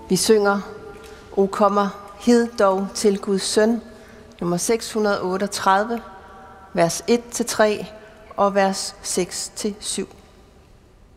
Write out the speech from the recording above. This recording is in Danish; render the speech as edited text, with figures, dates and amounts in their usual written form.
Vi synger O kommer hid dog til Guds søn, nummer 638, vers 1-3 og vers 6-7.